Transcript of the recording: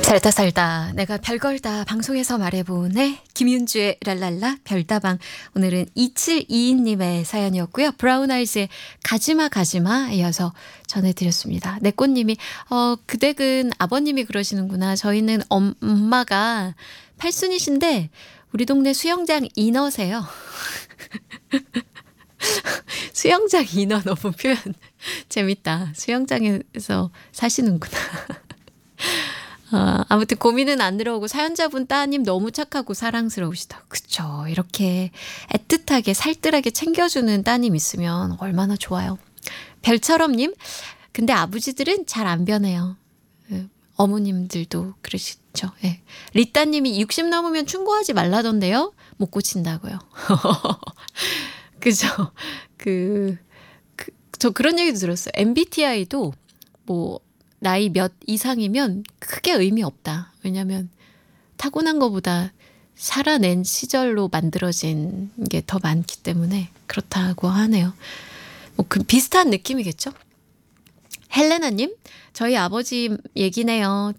살다 살다 내가 별걸 다 방송에서 말해보네. 김윤주의 랄랄라 별다방. 오늘은 2722님의 사연이었고요. 브라운 아이즈의 가지마 가지마 이어서 전해드렸습니다. 내꽃님이 그댁은 아버님이 그러시는구나. 저희는 엄마가 팔순이신데 우리 동네 수영장 인어세요. 수영장 인어 너무 표현 재밌다. 수영장에서 사시는구나. 아무튼 고민은 안 들어오고 사연자분 따님 너무 착하고 사랑스러우시다. 그쵸. 이렇게 애틋하게 살뜰하게 챙겨주는 따님 있으면 얼마나 좋아요. 별처럼님, 근데 아버지들은 잘 안 변해요. 어머님들도 그러시죠. 예. 리따님이 60 넘으면 충고하지 말라던데요. 못 고친다고요. 그죠. 저 그런 얘기도 들었어요. MBTI도 뭐 나이 몇 이상이면 크게 의미 없다. 왜냐하면 타고난 것보다 살아낸 시절로 만들어진 게 더 많기 때문에 그렇다고 하네요. 뭐 그 비슷한 느낌이겠죠? 헬레나님, 저희 아버지 얘기네요.